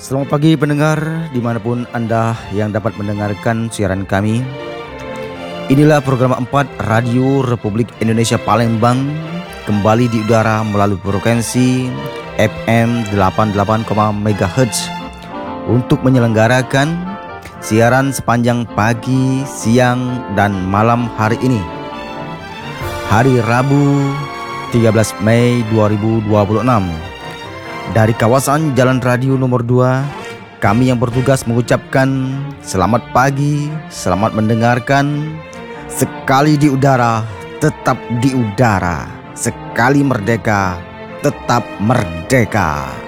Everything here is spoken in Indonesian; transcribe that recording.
Selamat pagi pendengar, dimanapun Anda yang dapat mendengarkan siaran kami. Inilah program 4 Radio Republik Indonesia Palembang, kembali di udara melalui frekuensi FM 88, MHz untuk menyelenggarakan siaran sepanjang pagi, siang, dan malam hari ini. Hari Rabu 13 Mei 2026. Dari kawasan Jalan Radio nomor 2, kami yang bertugas mengucapkan selamat pagi, selamat mendengarkan. Sekali di udara, tetap di udara. Sekali merdeka, tetap merdeka.